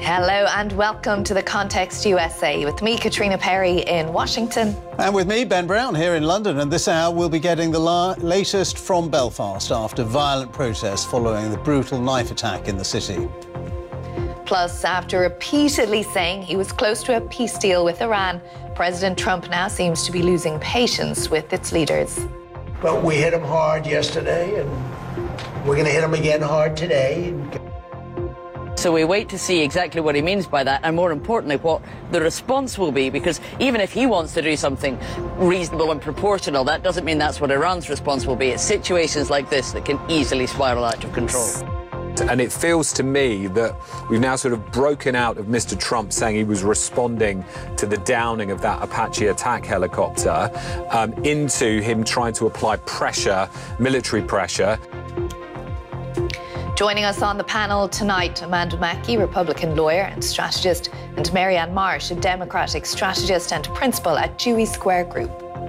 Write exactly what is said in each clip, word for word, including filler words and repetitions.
Hello and welcome to the Context U S A with me, Katrina Perry in Washington. And with me, Ben Brown here in London. And this hour we'll be getting the la latest from Belfast after violent protests following the brutal knife attack in the city. Plus, after repeatedly saying he was close to a peace deal with Iran, President Trump now seems to be losing patience with its leaders. But we hit him hard yesterday, and we're going to hit him again hard today. So we wait to see exactly what he means by that, and more importantly, what the response will be, because even if he wants to do something reasonable and proportional, that doesn't mean that's what Iran's response will be. It's situations like this that can easily spiral out of control. And it feels to me that we've now sort of broken out of Mister Trump saying he was responding to the downing of that Apache attack helicopter um, into him trying to apply pressure, military pressure. Joining us on the panel tonight, Amanda Mackey, Republican lawyer and strategist, and Marianne Marsh, a Democratic strategist and principal at Dewey Square Group.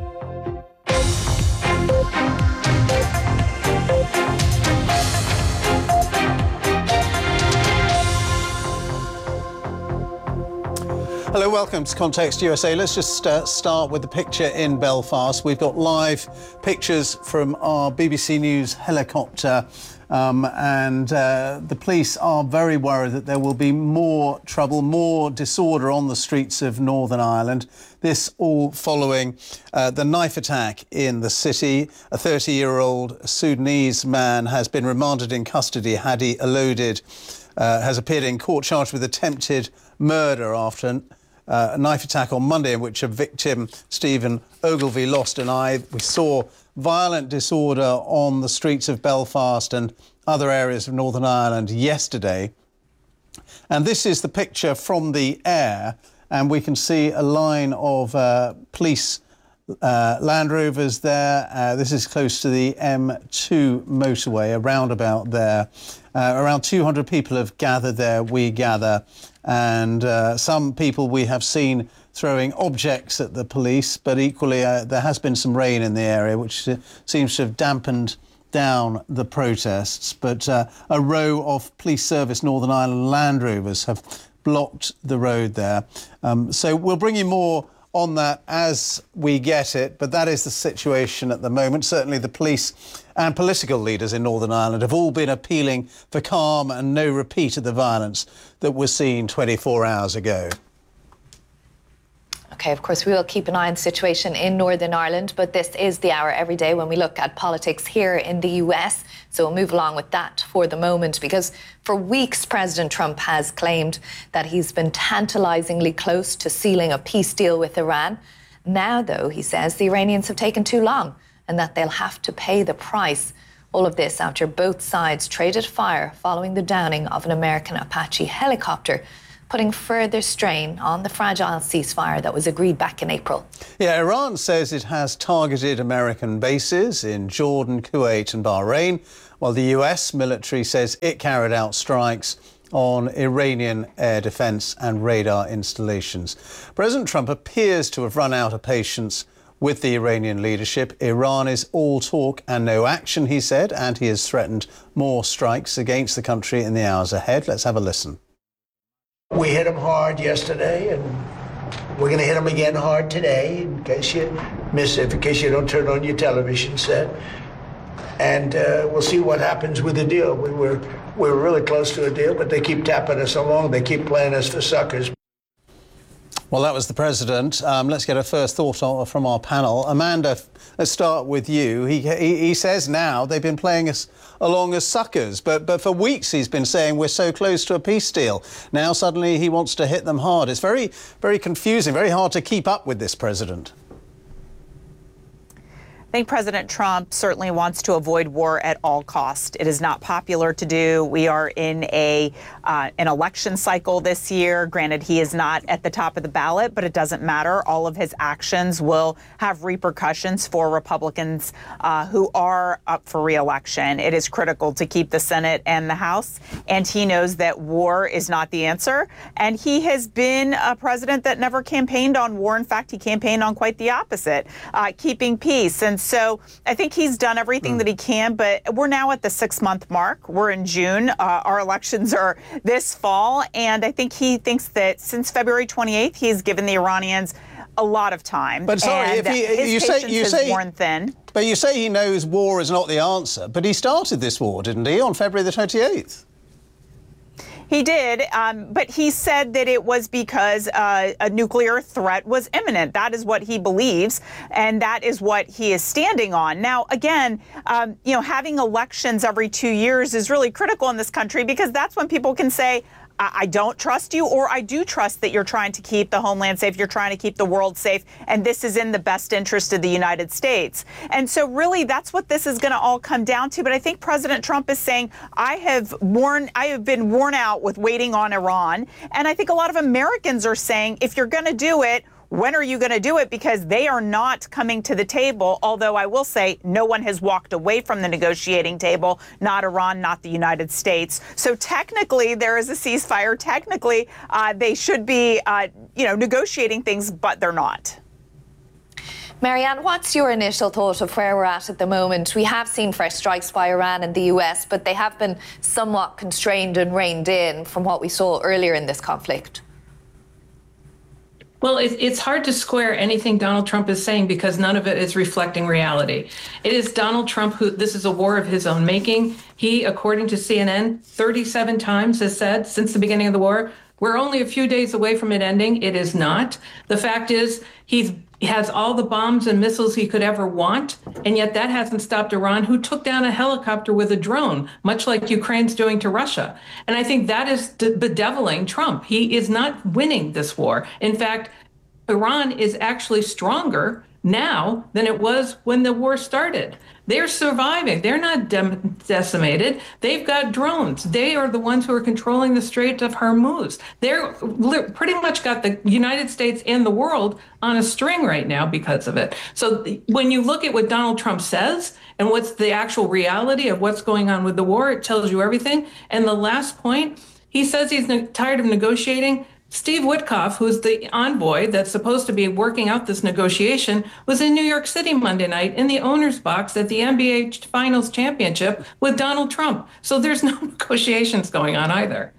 Hello, welcome to Context U S A. Let's just uh, start with the picture in Belfast. We've got live pictures from our B B C News helicopter. Um, and uh, the police are very worried that there will be more trouble, more disorder on the streets of Northern Ireland. This all following uh, the knife attack in the city. A thirty-year-old Sudanese man has been remanded in custody. Hadi Elodid uh, has appeared in court charged with attempted murder after uh, a knife attack on Monday in which a victim, Stephen Ogilvie, lost an eye. We saw violent disorder on the streets of Belfast and other areas of Northern Ireland yesterday. And this is the picture from the air, and we can see a line of uh, police uh, Land Rovers there. Uh, this is close to the M two motorway, a roundabout there. Uh, around two hundred people have gathered there, we gather, and uh, some people we have seen throwing objects at the police, but equally uh, there has been some rain in the area, which uh, seems to have dampened down the protests. But uh, a row of Police Service Northern Ireland Land Rovers have blocked the road there. Um, so we'll bring you more on that as we get it, but that is the situation at the moment. Certainly the police and political leaders in Northern Ireland have all been appealing for calm and no repeat of the violence that was seen twenty-four hours ago. OK, of course, we will keep an eye on the situation in Northern Ireland, but this is the hour every day when we look at politics here in the U S. So we'll move along with that for the moment, because for weeks, President Trump has claimed that he's been tantalizingly close to sealing a peace deal with Iran. Now, though, he says the Iranians have taken too long and that they'll have to pay the price. All of this after both sides traded fire following the downing of an American Apache helicopter, putting further strain on the fragile ceasefire that was agreed back in April. Yeah, Iran says it has targeted American bases in Jordan, Kuwait and Bahrain, while the U S military says it carried out strikes on Iranian air defence and radar installations. President Trump appears to have run out of patience with the Iranian leadership. Iran is all talk and no action, he said, and he has threatened more strikes against the country in the hours ahead. Let's have a listen. We hit him hard yesterday, and we're going to hit him again hard today, in case you miss it, in case you don't turn on your television set. And uh, we'll see what happens with the deal. We were, we were really close to a deal, but they keep tapping us along. They keep playing us for suckers. Well, that was the president. Um, let's get a first thought from our panel. Amanda, let's start with you. He, he, he says now they've been playing us along as suckers, but, but for weeks he's been saying we're so close to a peace deal. Now suddenly he wants to hit them hard. It's very, very confusing, very hard to keep up with this president. I think President Trump certainly wants to avoid war at all costs. It is not popular to do. We are in a uh, an election cycle this year. Granted, he is not at the top of the ballot, but it doesn't matter. All of his actions will have repercussions for Republicans uh, who are up for re-election. It is critical to keep the Senate and the House, and he knows that war is not the answer. And he has been a president that never campaigned on war. In fact, he campaigned on quite the opposite, uh, keeping peace. And so I think he's done everything mm. that he can, but we're now at the six-month mark. We're in June. Uh, our elections are this fall, and I think he thinks that since February twenty-eighth, he's given the Iranians a lot of time. But sorry, and if he, his you say you has say worn thin. But you say he knows war is not the answer. But he started this war, didn't he, on February the twenty-eighth? He did, um, but he said that it was because uh, a nuclear threat was imminent. That is what he believes, and that is what he is standing on. Now, again, um, you know, having elections every two years is really critical in this country because that's when people can say, I don't trust you, or I do trust that you're trying to keep the homeland safe, you're trying to keep the world safe, and this is in the best interest of the United States. And so really that's what this is going to all come down to. But I think President Trump is saying, I have worn, I have been worn out with waiting on Iran. And I think a lot of Americans are saying, if you're going to do it, when are you going to do it? Because they are not coming to the table, although I will say no one has walked away from the negotiating table, not Iran, not the United States. So technically there is a ceasefire. Technically uh, they should be, uh, you know, negotiating things, but they're not. Marianne, what's your initial thought of where we're at at the moment? We have seen fresh strikes by Iran and the U S, but they have been somewhat constrained and reined in from what we saw earlier in this conflict. Well, it's hard to square anything Donald Trump is saying because none of it is reflecting reality. It is Donald Trump who, this is a war of his own making. He, according to C N N, thirty-seven times has said since the beginning of the war, we're only a few days away from it ending. It is not. The fact is he's He has all the bombs and missiles he could ever want, and yet that hasn't stopped Iran, who took down a helicopter with a drone, much like Ukraine's doing to Russia. And I think that is bedeviling Trump. He is not winning this war. In fact, Iran is actually stronger now than it was when the war started. They're surviving. They're not dem- decimated. They've got drones. They are the ones who are controlling the Strait of Hormuz. They're li- pretty much got the United States and the world on a string right now because of it. So th- when you look at what Donald Trump says and what's the actual reality of what's going on with the war, it tells you everything. And the last point, he says he's ne- tired of negotiating. Steve Witkoff, who's the envoy that's supposed to be working out this negotiation, was in New York City Monday night in the owner's box at the N B A Finals Championship with Donald Trump. So there's no negotiations going on either.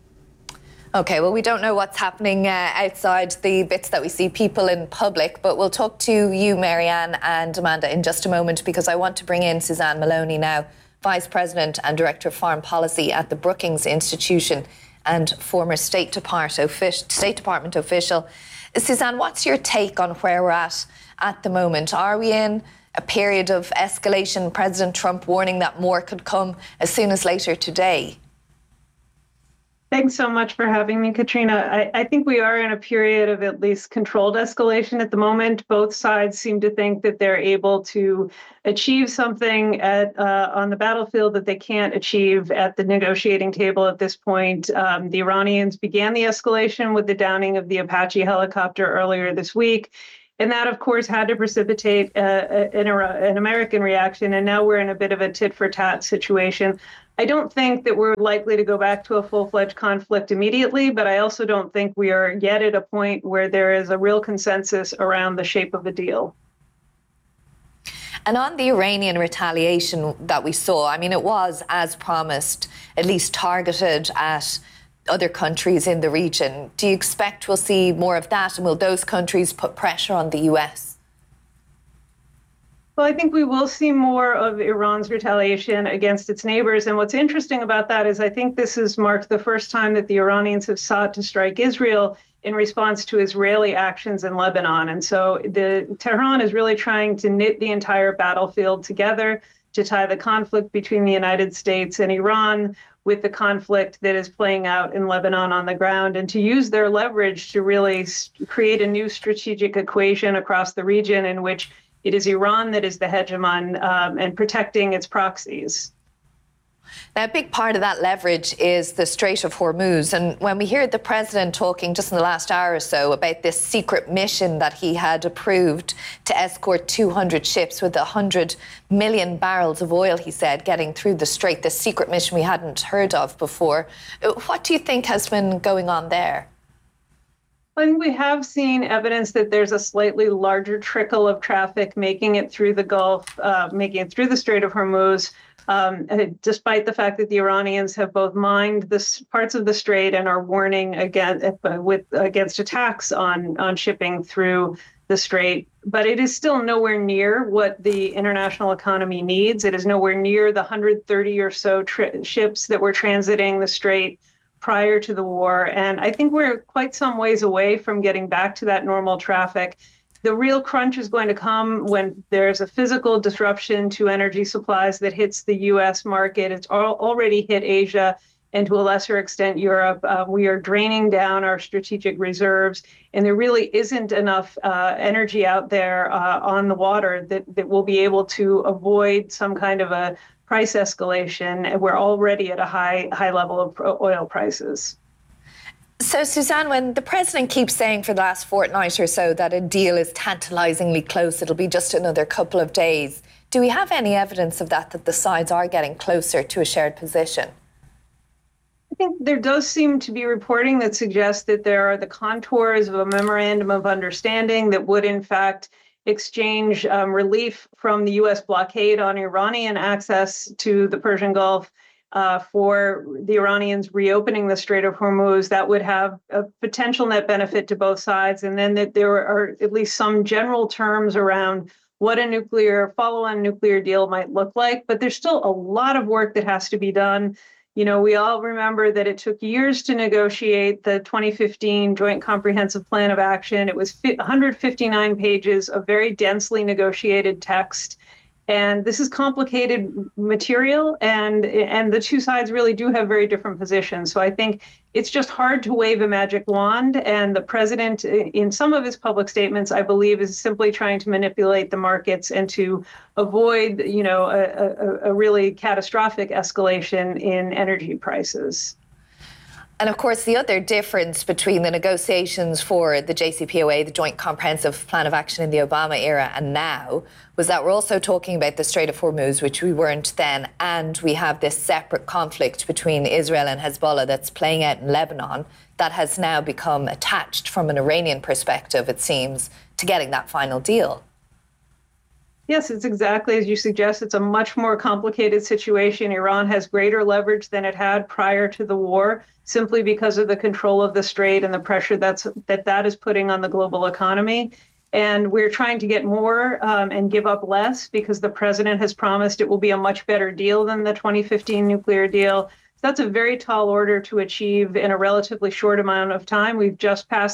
OK, well, we don't know what's happening uh, outside the bits that we see people in public, but we'll talk to you, Marianne and Amanda, in just a moment, because I want to bring in Suzanne Maloney now, Vice President and Director of Foreign Policy at the Brookings Institution and former State Department, State Department official. Suzanne, what's your take on where we're at at the moment? Are we in a period of escalation? President Trump warning that more could come as soon as later today. Thanks so much for having me, Katrina. I, I think we are in a period of at least controlled escalation at the moment. Both sides seem to think that they're able to achieve something at uh, on the battlefield that they can't achieve at the negotiating table at this point. Um, the Iranians began the escalation with the downing of the Apache helicopter earlier this week. And that, of course, had to precipitate uh, an, an American reaction. And now we're in a bit of a tit for tat situation. I don't think that we're likely to go back to a full-fledged conflict immediately, but I also don't think we are yet at a point where there is a real consensus around the shape of a deal. And on the Iranian retaliation that we saw, I mean, it was, as promised, at least targeted at other countries in the region. Do you expect we'll see more of that, and will those countries put pressure on the U S? Well, I think we will see more of Iran's retaliation against its neighbors. And what's interesting about that is I think this has marked the first time that the Iranians have sought to strike Israel in response to Israeli actions in Lebanon. And so the Tehran is really trying to knit the entire battlefield together to tie the conflict between the United States and Iran with the conflict that is playing out in Lebanon on the ground, and to use their leverage to really create a new strategic equation across the region in which it is Iran that is the hegemon um, and protecting its proxies. Now, a big part of that leverage is the Strait of Hormuz. And when we hear the president talking just in the last hour or so about this secret mission that he had approved to escort two hundred ships with one hundred million barrels of oil, he said, getting through the strait, this secret mission we hadn't heard of before. What do you think has been going on there? I think we have seen evidence that there's a slightly larger trickle of traffic making it through the Gulf, uh, making it through the Strait of Hormuz, um, despite the fact that the Iranians have both mined the parts of the strait and are warning against, with, against attacks on, on shipping through the strait. But it is still nowhere near what the international economy needs. It is nowhere near the one hundred thirty or so tri- ships that were transiting the strait prior to the war. And I think we're quite some ways away from getting back to that normal traffic. The real crunch is going to come when there's a physical disruption to energy supplies that hits the U S market. It's al- already hit Asia and to a lesser extent Europe. Uh, we are draining down our strategic reserves, and there really isn't enough uh, energy out there uh, on the water that, that will be able to avoid some kind of a price escalation. We're already at a high high level of oil prices. So, Suzanne, when the president keeps saying for the last fortnight or so that a deal is tantalizingly close, it'll be just another couple of days, do we have any evidence of that, that the sides are getting closer to a shared position? I think there does seem to be reporting that suggests that there are the contours of a memorandum of understanding that would, in fact, exchange um, relief from the U S blockade on Iranian access to the Persian Gulf uh, for the Iranians reopening the Strait of Hormuz. That would have a potential net benefit to both sides. And then that there are at least some general terms around what a nuclear, follow-on nuclear deal might look like. But there's still a lot of work that has to be done. You know, we all remember that it took years to negotiate the twenty fifteen Joint Comprehensive Plan of Action. It was one hundred fifty-nine pages of very densely negotiated text. And this is complicated material, and, and the two sides really do have very different positions. So I think it's just hard to wave a magic wand. And the president, in some of his public statements, I believe, is simply trying to manipulate the markets and to avoid, you know, a, a, a really catastrophic escalation in energy prices. And of course, the other difference between the negotiations for the J C P O A, the Joint Comprehensive Plan of Action in the Obama era, and now, was that we're also talking about the Strait of Hormuz, which we weren't then, and we have this separate conflict between Israel and Hezbollah that's playing out in Lebanon that has now become attached from an Iranian perspective, it seems, to getting that final deal. Yes, it's exactly as you suggest. It's a much more complicated situation. Iran has greater leverage than it had prior to the war, simply because of the control of the strait and the pressure that's that that is putting on the global economy. And we're trying to get more um, and give up less because the president has promised it will be a much better deal than the twenty fifteen nuclear deal. So that's a very tall order to achieve in a relatively short amount of time. We've just passed